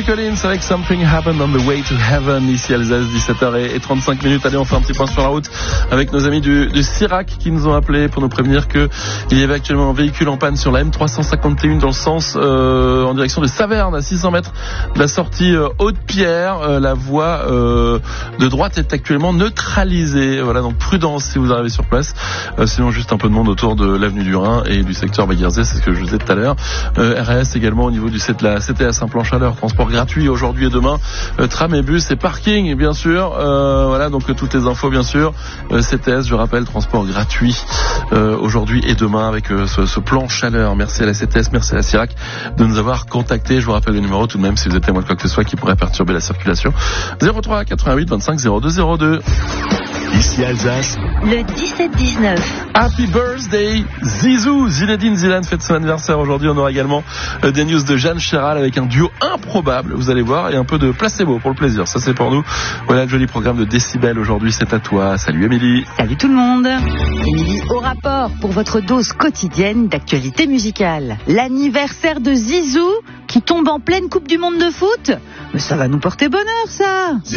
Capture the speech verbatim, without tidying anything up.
Collins avec Something Happened on the Way to Heaven, ici Alsace, dix-sept heures trente-cinq minutes. Allez, on fait un petit point sur la route avec nos amis du, du Cirac qui nous ont appelé pour nous prévenir qu'il y avait actuellement un véhicule en panne sur la M trois cent cinquante et un dans le sens euh, en direction de Saverne, à six cents mètres de la sortie euh, Haute-Pierre. Euh, la voie euh, de droite est actuellement neutralisée. Voilà, donc prudence si vous arrivez sur place. Euh, sinon, juste un peu de monde autour de l'avenue du Rhin et du secteur Baguerzé, c'est ce que je vous disais tout à l'heure. Euh, R S également au niveau du C T A Saint-Plan-Chaleur, transport gratuit aujourd'hui et demain, euh, tram et bus et parking bien sûr. Euh, voilà, donc euh, toutes les infos bien sûr. Euh, C T S, je rappelle, transport gratuit euh, aujourd'hui et demain avec euh, ce, ce plan chaleur. Merci à la C T S, merci à la Cirac de nous avoir contactés. Je vous rappelle le numéro tout de même si vous êtes témoin de quoi que ce soit qui pourrait perturber la circulation. zéro trois quatre-vingt-huit vingt-cinq zéro deux zéro deux. Ici Alsace. Le dix-sept dix-neuf. Happy birthday Zizou. Zinedine Zidane fête son anniversaire aujourd'hui. On aura également euh, des news de Jeanne Chéral avec un duo improbable, vous allez voir, et un peu de placebo pour le plaisir. Ça c'est pour nous. Voilà le joli programme de Décibel aujourd'hui, c'est à toi. Salut Émilie. Salut tout le monde. Émilie au rapport pour votre dose quotidienne d'actualité musicale. L'anniversaire de Zizou qui tombe en pleine Coupe du Monde de foot. Mais ça va nous porter bonheur ça.